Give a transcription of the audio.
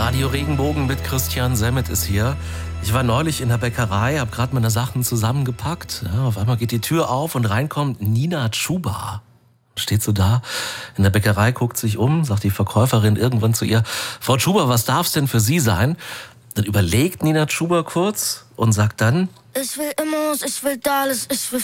Radio Regenbogen mit Christian Semmet ist hier. Ich war neulich in der Bäckerei, habe gerade meine Sachen zusammengepackt. Ja, auf einmal geht die Tür auf und reinkommt Nina Chuba. Steht so da in der Bäckerei, guckt sich um, sagt die Verkäuferin irgendwann zu ihr: Frau Chuba, was darf's denn für Sie sein? Dann überlegt Nina Chuba kurz und sagt dann: Ich will Immos, ich will Dalles, ich will